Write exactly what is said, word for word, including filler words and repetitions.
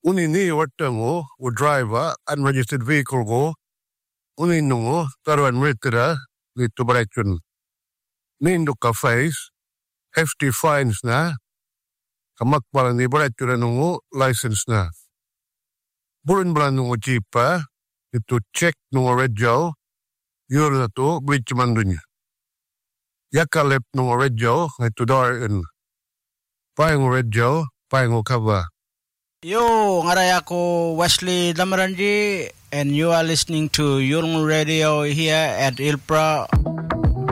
Unini wattango, o driver, unregistered vehicle go, uninungo, taruan retira, litu barachun. Ninduka face, hefty fines na, kamakpalan ni barachunanungo, license na. Burin balanungo jipa, itu check nungo redjo, yun na to, bridge mandunya. Yakalep nungo redjo, itu darin. Payango redjo, payango kava. Yo, ngaray ako Wesley Damaranji, and you are listening to Yulong Radio here at Ilpra.